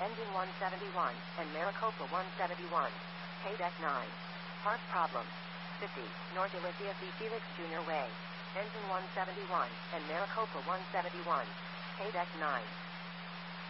Engine 171, and Maricopa 171. Pay deck 9. Park problem. 50, North Ulysses D. Felix Jr. Way. Engine 171, and Maricopa 171. Pay deck 9.